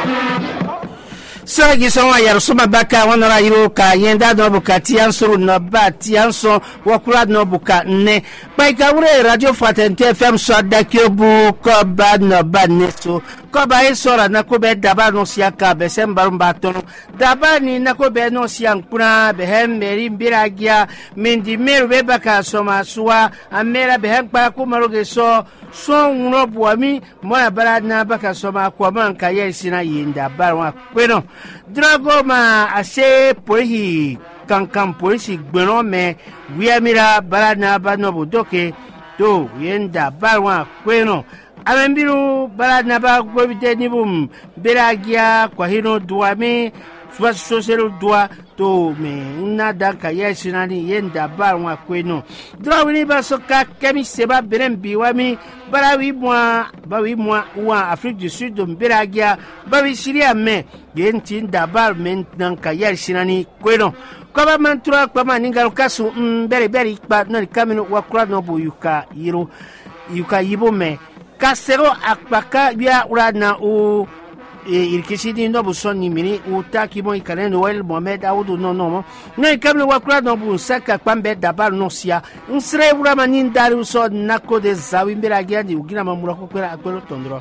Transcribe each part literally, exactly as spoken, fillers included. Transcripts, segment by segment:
Sara gisonwa yarusuma baka wanara iroka yenda no buka tiansuru no ba tianso wakura no buka ne baika wure radio Fraternité F M so dakiobu ko ba no ba neso ko ba isora na ko be daba no siaka be sembarumba tono daba ni na ko be no siankuna be hemberi mbiragia mindi meru be baka soma suwa amera be hempa ko maroge so so uno buami mona barana baka soma ko manka yesina yinda barwa kweno Drago ma ase pohi kankan polisi gbeno me wiamira barana bano budoke to yenda barwa kweno amembiru barana ba gobite nibum beragia kwa hino duami swa sosero dua to me na danka yesinani yenda barwa kweno drago ni basoka kemi seba berembi wami barawi mwa bawi mwa wa Afrique du Sud mberagia bawi Syria me yenti dabar men danka yesinani kweno kwa mantura kwa maninga kasu mbere bere pa no kamino wakura no buyuka yiro yuka yibo me kasero akpaka bia urana o irkisidi no busoni mini utaki mo ikaneno wel Mohamed Audu no no no kamino wakura no bu saka kwambe dabar no sia nsre ura manin daru so nako de zawimbira giandi ugina mamura ko kwera akwelo tondro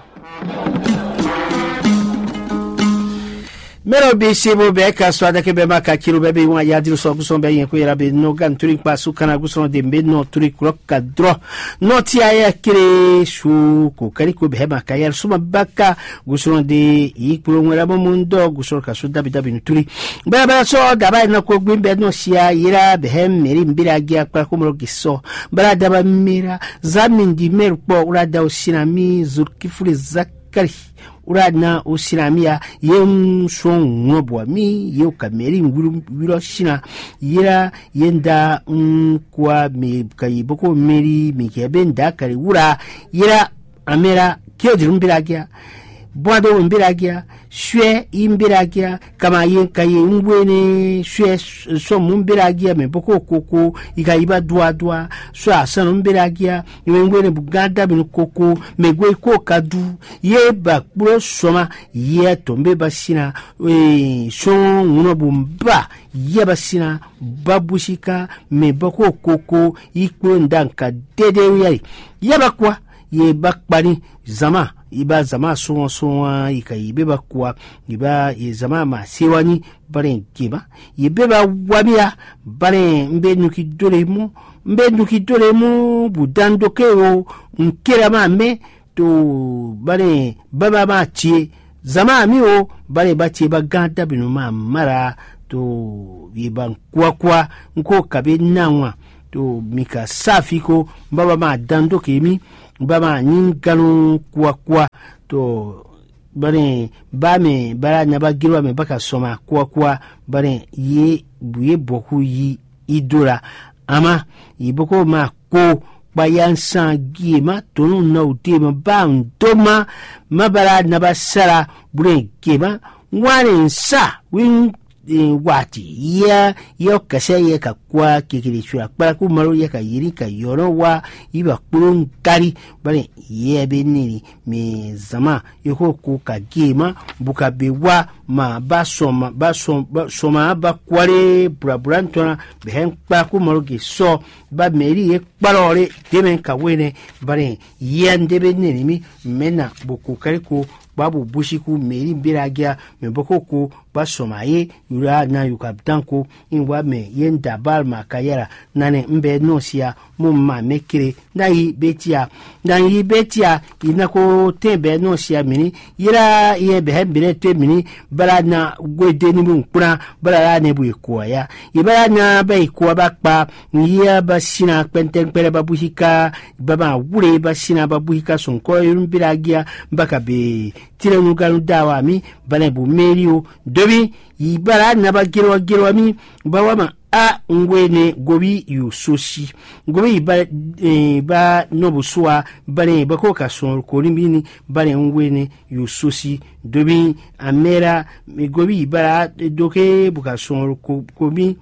Mero be sebo be ka swada ke be maka kiro be be wa yadiru so guson be yen ko yera be no gan turik pasu kana guson de be no turik roka dro no ti aya kire shu ko kari ko be maka yar suma baka guson de ikuro ngara mo mundo guson ka su dabi dabi no turi be be so daba na ko gbin be no sia yera be hem meri mbira gia kwa ko mo giso bara daba mira zamin di mer po ura da osinami zurkifuri zakari Uradna usinamia yem son ngobwa mi yo kameri nguru wiro shina yira yenda kwa me kayiboko meri mi kebenda kari ura yira amera kyodir mbiragia bwado mbiragia shwe imbiragia kama yen kaye ngwene shwe so mbiragia me boko koko ikaiba dua dua so asano mbiragia ngwene buganda bin koko megwe ko kadu ye bakbro soma ye tombe basina e so nguno bumba ye basina babushika me boko koko ikpo ndanka dede yari ye bakwa ye bakbani zama iba zama so so ikaibe bakwa iba ye zama ma sewani bare kiba yebeba wabia bare mbe nuki doremu mbe nuki doremu budando keo nkera ma me to bare baba ma tie zama mi o bare batie baganda binu ma mara to yeba kwa kwa nko kabe nanwa to mika safiko baba ma dando kemi baba nyinganu kwa kwa to bane bame bara na bagirwa me baka soma kwa kwa bane ye buye boku yi idora ama iboko ma ko bayan sangi ma tonu na udema ba ndoma mabara na basara bure gema wane sa win wati ya yo kase ye ka kwa kikilishura para ku maro ye ka yiri ka yoro wa iba kulun kari bale ye benini me zama yoko ku ka gema buka bewa ma basoma basoma soma ba kware brabrantona behen pa ku maro ge so ba meri ye parore demen ka wene bale ye ndebe nini mi mena buku kari ku babu bushiku meri biragia me bokoko basomaye yura na yukabtanko inwa me yenda balma kayera nane mbe nosia mumma mekire nayi betia nayi betia inako tembe nosia mini yira ye behembire te mini balana gwede ni munkura balana ne buikuwa ya ibala na baikuwa bakpa niya basina kwenten pere babuhika baba wure basina babuhika sonko yumbiragia mbaka be tire nugalu dawa mi bane bu merio dobi ibara na bagiro giro mi bawama a ngwene gobi yu soshi gobi ba e, ba nobuswa bane bakoka son ko limbini bane ngwene yu soshi dobi amera gobi ibara doke buka son ko kobi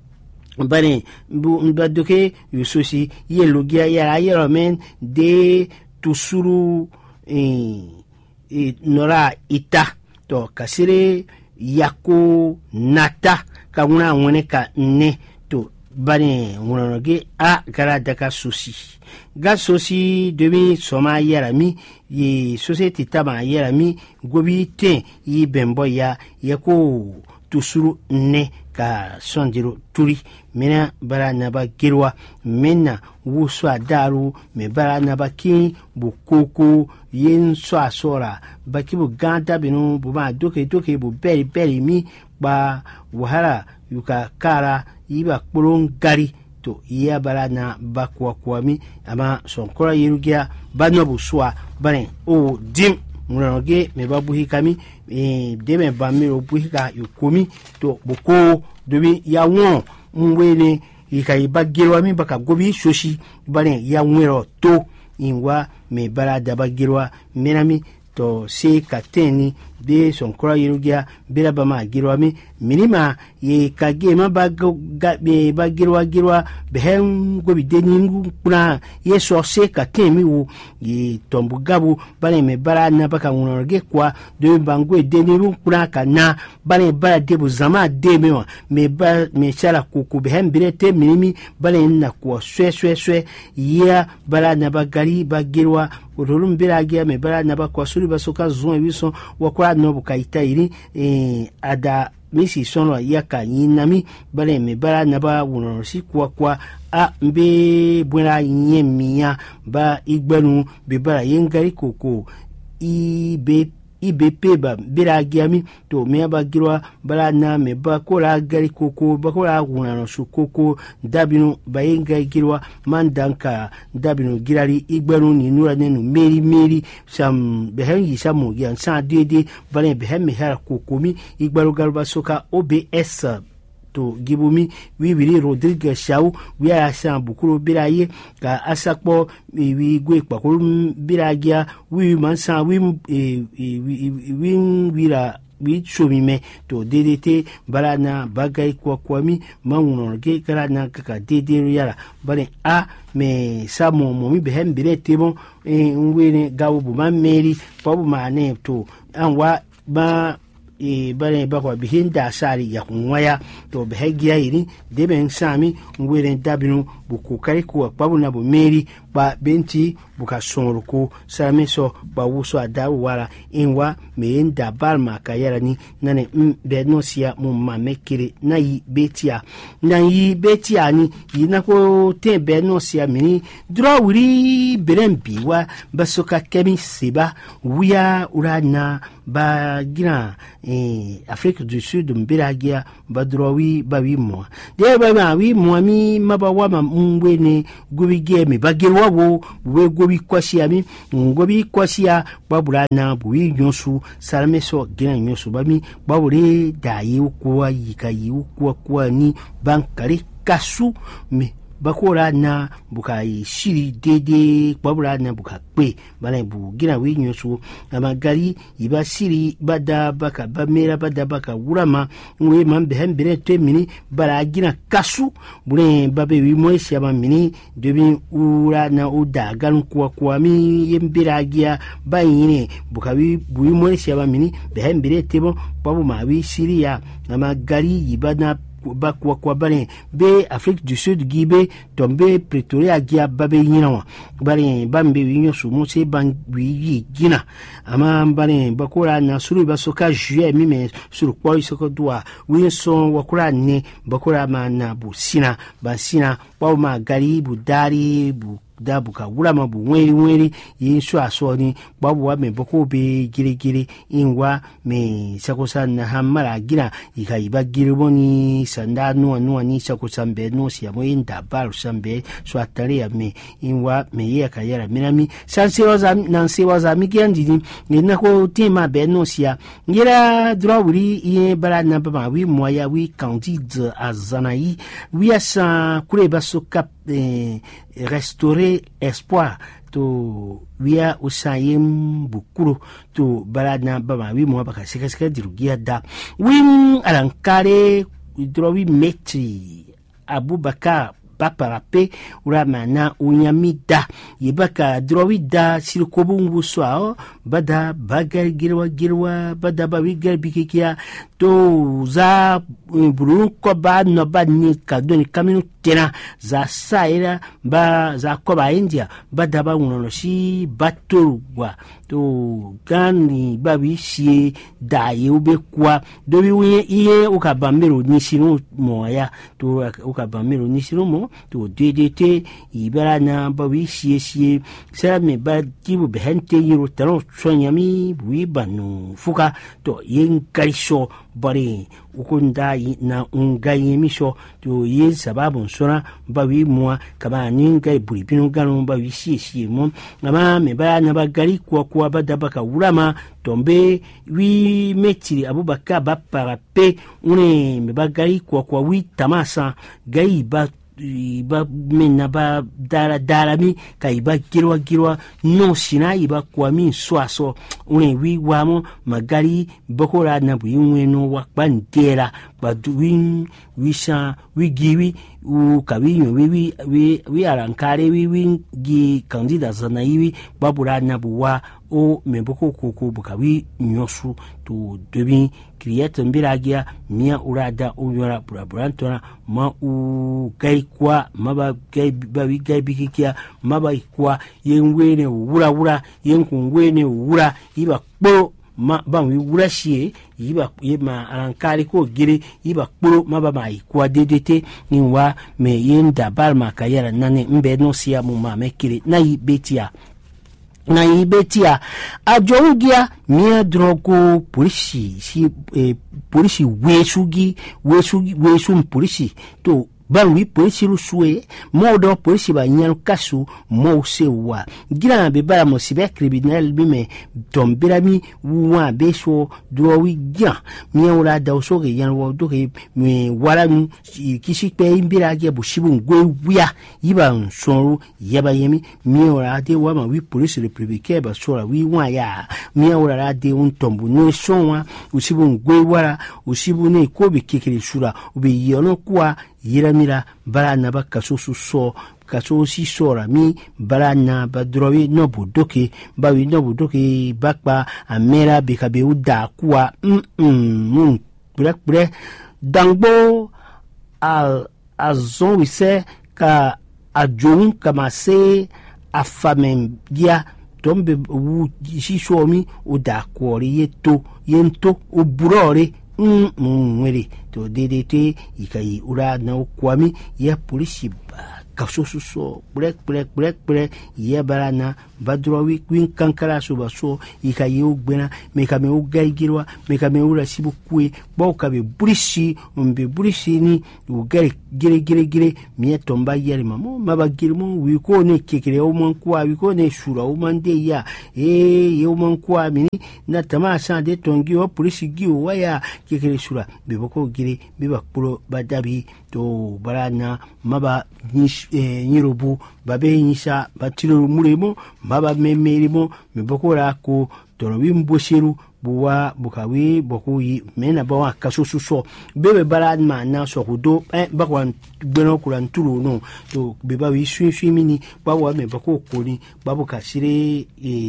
bane bu doke yu soshi yelogia ya ya men de tusuru e E nora ita to kasire yako nata ka wuna wene ka ne to bane wunanoge a gara daga sosi ga sosi demi soma yarami ye society taba yarami gobi ten yi bembo ya yako tusuru ne ka sondiro turi mena bara naba girwa mena wuswa daru me bara naba kin bukoko yen so asora baki bu ganda binu bu ma doke doke bu beri beri mi ba wahala yuka kara iba kpolon gari to iya bara na bakwa kwami ama sonkora yirugia banobu swa bane o dim munanoge me babuhi kami e deme bamiro buhika yukomi to boko dobi ya won mwene ikai bagirwa mi baka gobi shoshi bane ya nwero to inwa me bara da bagirwa menami to se kateni de sonkora yirugia bela bama girwa mi minima ye kage ma baga be bagirwa girwa behem gobi deningu kuna ye so se katemi wo ye tombu gabu bale me bara na baka wonorge kwa de bangwe deniru kuna kana bale bara debu zama de mewa me ba me chala kuku behem birete minimi bale na kwa swe swe swe ya bara na bagari bagirwa urulum biragia me bara na bakwa suri basoka zuwa wiso wakwa no bukaita iri eh, ada misi sono yaka yinami bale me bara na ba wonosi kwa kwa a mbe bwera yemia ba igbenu be bara yengari koko ibe ibe ba biragiami to me abagirwa bala na me ba kola gari koko ba kola wunano su koko dabinu bayenga girwa mandanka dabinu girari igbenu ni nura nenu meri meri sam behen yi samu yan sa dede bale behen me hara koko mi igbaru garba soka O B S to gibumi wibiri Rodriguez Shau wi asa bukuru biraye ka asakpo wi gwe pakuru biragia wi mansa wi wi wira wi chomime to dedete barana bagay kwa kwami mangunoge karana kaka dede yara bale a me samo momi behem birete bon e ngwene gawo bu mameri pabu mane to anwa ba e bare bakwa bihinda sari ya kunwaya to behegia iri deben sami ngwere dabinu buku kariku akbabu na bomeri ba benti buka sonruko sameso ba wuso adawu wala inwa meenda balma kayara ni nane m benosia mumma mekiri na yi betia na yi betia ni yinako te benosia mini drawuri berembi wa basoka kemi seba wiya urana ba gina eh Afrique du Sud mbiragia badrowi bawi mo de ba ma wi mo mi mabawa ma mwene gobi gemi bagirwa wo we gobi kwasia mi ngobi kwasia babulana buwi nyosu salameso gina nyosu bami babure dayi kwa yikayi kwa kwa ni bankari kasu mi bakora na bukai shiri dede babura na bukakpe bana bu gina wi nyosu amagari iba shiri bada baka bamera bada baka wurama we mambe hembere temini bara gina kasu bure babe wi moisha mamini debi ura na uda gan kwa kwa mi yembiragia bayine bukawi buwi moisha mamini behembere tebo babu mawi shiri ya amagari ibana bakwa kwa bale be Afrique du Sud gibe tombe Pretoria gia babe yinawa bale bambe winyo sumuse bangwi gina ama bale bakora na suru basoka juye mime suru kwa isoko dua winso wakura ne bakora mana busina basina wa magari budari bu dabu ka wulama bu nweri nweri yinsu asoni babu wa me boko be gire gire inwa me sakosa na hamara gina ikaiba giriboni sanda nuwa nuwa ni sakosa mbe no siya mo inda baru sambe so atare ya me inwa me ye kayara minami sanse waza nanse waza migiandi ni nako tema be no siya ngira drawuri ye bara na bama wi moya wi candide azanai wi asa kureba soka eh, restaurer espoir to wia usayem bukuru to balana baba wi mo baka sika sika dirugia da wim alankare drowi metri Abubakar paparape uramana unyamida yebaka drowi da sirkobu nguswa bada bagar girwa girwa bada ba wigar bikikia to za buru ko ba no ba ni kadoni kaminu tena za saira ba za ko ba India bada ba unono shi baturwa to gani ba bi shi da yube kwa do bi wi iye ukabamiro ni sinu moya to ukabamiro ni sinu mo to dedete ibara na ba wi shi shi sera me ba kibu behente yiro tano chonyami wi banu fuka to yen karisho bari ukunda na ungaye misho to yen sababu sona ba wi mwa kama ninga buri pinu gano ba wi shi shi mo ama me ba na ba gari kwa kwa bada baka urama tombe wi metiri abubaka ba parape une me ba gari kwa kwa wi tamasa gai ba iba mena ba dara dara mi ka iba girwa girwa no sina iba kwa mi swaso une wi wamo magari bokora na bu yinweno wa bandera ba duwin wisha wi giwi u kabinyo wi wi wi wi arankare wi wi gi kandida zana yiwi babura na buwa o memboko koko bukawi nyosu to debi kriyata mbiragia mia urada unyora buraburantona ma u gai kwa maba gai bawi gai bikikia maba ikwa yenwene wura wura yenkungwene wura iba kporo ma banwi wura shie iba yema arankari ko gire iba kporo maba ma ikwa dedete niwa me yenda balma kayara nane mbe no siya mu ma mekire na ibetia na ibetia ajongia mia drogo polisi si eh, polisi wesugi wesugi wesum polisi to banwi polisi lusue modo polisi ba nyanu kasu mo sewa gira be bara mo sibe criminel bime tombira mi wa beso drowi gya mi ora da osoge yan wo doke mi wala mi kisi pe imbira ge bushibu ngwe wiya yiba nsoro yaba yemi mi ora de wa ma wi polisi le privé ba sora wi wa ya mi ora ra de un tombu no sonwa ushibu ngwe wala ushibu ne ko be kekere shura ubi yono kwa yiramira barana ba kasusu so kasusi sora mi barana ba drowi no budoke ba wi no budoke bakpa amera bikabe uda kwa mm mm brek brek dangbo al azon wise ka ajoun kama se afamem dia tombe wu shisho mi uda kwori yeto yento uburore mm mwere to dedete ikai ura na ukwami ya polisi ba kasosu so brek brek brek brek ya barana badrowi kwin kankara so baso ikai ugbena mekame ugaigirwa mekame ura sibukwe bokabe burisi umbe burisi ni ugere gire gire gire miye tomba yari mamo mabagirmo wiko ne kekere umankwa wiko ne shura umande ya eh ye umankwa mini na tamasa de tongi wa polisi giwo waya kekere shura biboko gire biba pro badabi to barana maba nish eh, nyirobu babe nyisha batiro muremo maba memerimo mibokora ko toro wimbosheru buwa bukawi bokuyi mena bawa kasusu so bebe barad ma na so kudo eh bakwa gbeno kuran turu no to beba wi swi swi mini bawa me bako koni babu kasire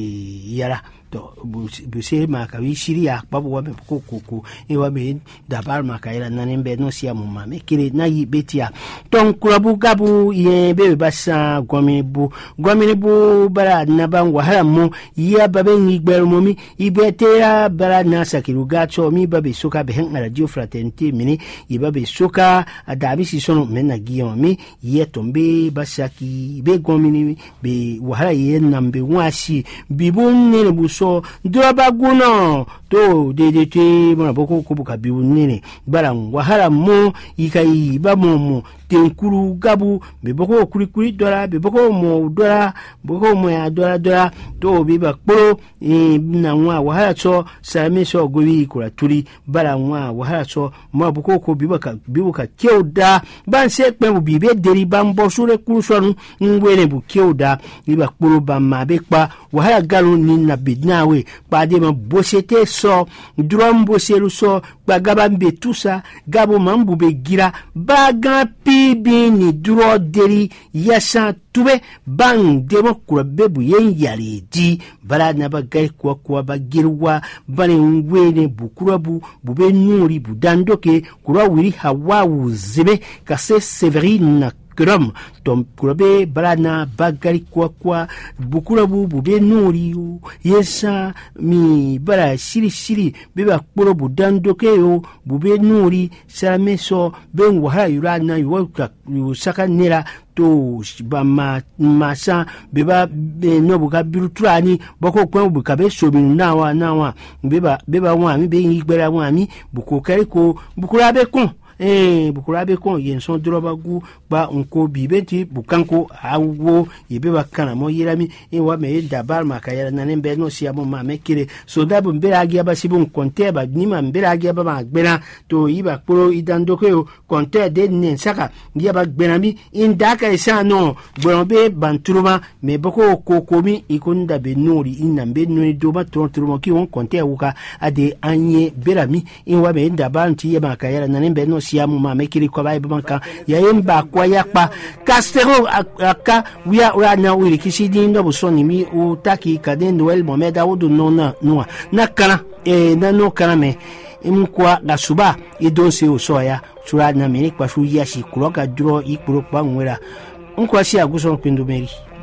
e yara to buse ma ka wi shiria babu wa me bako koko e wa me dabar ma ka ira nanembe no sia mu ma me kire na yi betia ton kurabu gabu ye bebe basa gomi bu gomi bu bara na bangwa haramu ya babe ni gberumo mi ibetera bara na sakiruga cho mi babe soka behen radio fraternité mini ibabe soka adabi si sono mena giyo mi ye tombe basaki be gomini be wahala ye nambe washi bibun ne buso droba guno to dedete mona boko kubuka bibun ne bara wahala mo ikai bamomo tenkuru gabu be boko kuri kuri dora be boko mo dora boko mo ya dora dora to be bakporo e na nwa wahala cho salame so gobi kura turi bara nwa wahala cho mo boko ko bibaka bibuka keuda ban se pe bu bibe deri bambo sure kurusonu ngwene bu keuda bi bakporo ba mabe pa wahala galu ni na bidnawe pa de ma bosete so so drombo selu so bagaba betusa gabo mambu be gira baga pibi ni duro deri yasa tube bang demo kurabebu yen yari di bala na bagay kwa kwa bagirwa bani ngwene bukurabu bube nuri budandoke kura wiri hawa uzibe kase Severine Krom tom kurabe balana bagari kwa kwa bukurabu bube nuri yesa mi bara shiri shiri beba kuro budandoke yo bube nuri salameso ben wahara yurana yuwaka yusaka nera to bama masa beba be no buka birutrani bako kwa buka be sobi nawa nawa beba beba wa mi be yigbera wa mi buko kariko bukurabe kon eh bukurabe kon yenson droba gu ba onko bibeti bukanko awo yebeba kana mo yirami e wa me dabar makayara nanen be no siamo ma mekire so dabu mbera agia ba sibun konte ba nima mbera agia ba magbena to yiba pro idandoko yo konte de nen saka ngia ba gbenami indaka isano gbenombe banturuma me boko kokomi ikunda be nori inambe no do ba tronturuma ki on konte wuka ade anye berami in wa me dabar nti yeba makayara nanen be no siamo ma mekire ko ba banka yayemba kwa yakpa Castero aka wia ura na wiri kisidi ndo busoni mi utaki kaden duel momeda udu nona nua na kana e na no kana me imkwa gasuba idonse usoya sura na meni kwa shu yashi kuloka duro ikuro kwa nwera nkwa si aguso kwendo meri